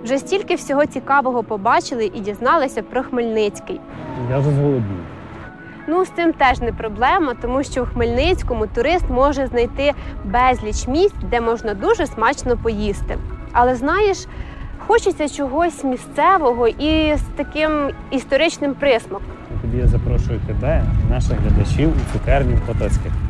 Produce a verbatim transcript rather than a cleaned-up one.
Вже стільки всього цікавого побачили і дізналися про Хмельницький. Я вже зголоднів. Ну, з цим теж не проблема, тому що у Хмельницькому турист може знайти безліч місць, де можна дуже смачно поїсти. Але знаєш, хочеться чогось місцевого і з таким історичним присмаком. Тоді я запрошую тебе і наших глядачів у цукерню в Потоцьких.